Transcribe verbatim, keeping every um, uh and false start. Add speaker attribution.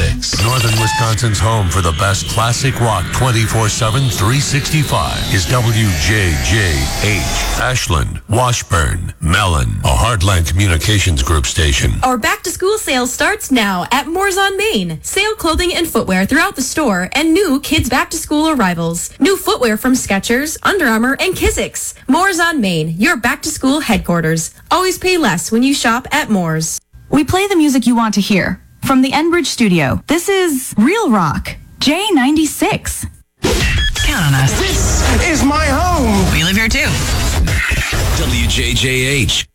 Speaker 1: six. Northern Wisconsin's home for the best classic rock twenty-four seven, three sixty-five is W J J H. Ashland, Washburn, Mellon, a Heartland Communications Group station.
Speaker 2: Our back-to-school sale starts now at Moores on Main. Sale clothing and footwear throughout the store and new kids' back-to-school arrivals. New footwear from Skechers, Under Armour, and Kizik's. Moores on Main, your back-to-school headquarters. Always pay less when you shop at Moores.
Speaker 3: We play the music you want to hear. From the Enbridge studio, this is Real Rock, J ninety-six.
Speaker 4: Count on us.
Speaker 5: This is my home.
Speaker 4: We live here too.
Speaker 6: W J J H.